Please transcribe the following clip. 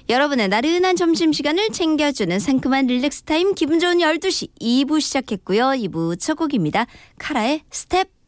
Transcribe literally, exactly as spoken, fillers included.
여러분의 나른한 점심시간을 챙겨주는 상큼한 릴렉스 타임 기분 좋은 열두 시 이 부 시작했고요. 이 부 첫 곡입니다. 카라의 스텝.